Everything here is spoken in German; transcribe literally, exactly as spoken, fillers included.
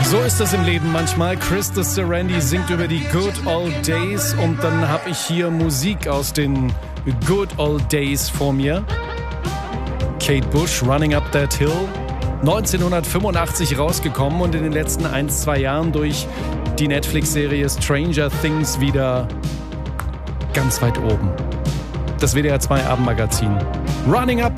So ist das im Leben manchmal. Chris de Serendy singt über die Good Old Days und dann habe ich hier Musik aus den Good Old Days vor mir. Kate Bush, Running Up That Hill, neunzehnhundertfünfundachtzig rausgekommen und in den letzten ein, zwei Jahren durch die Netflix-Serie Stranger Things wieder ganz weit oben. Das W D R zwei Abendmagazin. Running Up